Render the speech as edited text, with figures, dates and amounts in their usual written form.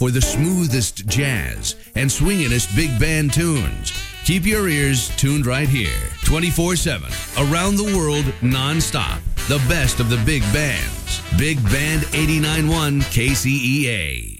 for the smoothest jazz and swinginest big band tunes. Keep your ears tuned right here, 24/7, around the world, non-stop. The best of the big bands. Big Band 89.1 KCEA.